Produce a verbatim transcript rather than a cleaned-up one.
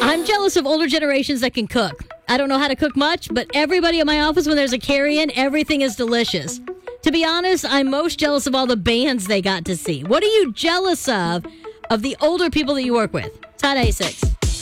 I'm jealous of older generations that can cook. I don't know how to cook much, but everybody at my office, when there's a carry-in, everything is delicious. To be honest, I'm most jealous of all the bands they got to see. What are you jealous of, of the older people that you work with? Todd A six.